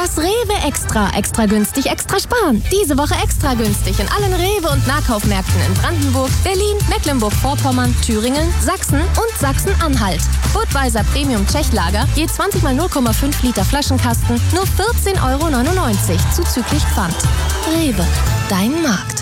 Das Rewe Extra. Extra günstig, extra sparen. Diese Woche extra günstig in allen Rewe- und Nahkaufmärkten in Brandenburg, Berlin, Mecklenburg-Vorpommern, Thüringen, Sachsen und Sachsen-Anhalt. Budweiser Premium Tschechlager, je 20 mal 0,5 Liter Flaschenkasten, nur 14,99 € zuzüglich Pfand. Rewe, dein Markt.